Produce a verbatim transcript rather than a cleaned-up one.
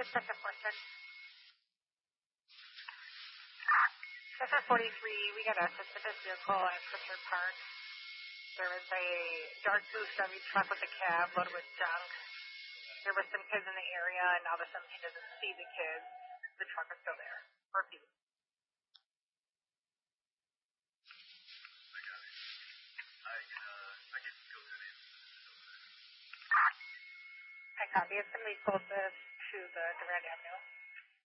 Detective four six. Sector forty-three, we got a suspicious vehicle at Pritchard Park. There was a dark blue Chevy truck with a cab loaded with junk. There were some kids in the area, and all of a sudden he doesn't see the kids. The truck is still there. Repeat. I got it. I can, uh, I can go to the neighborhood. I copy. It's going to be closest to the Durand Avenue.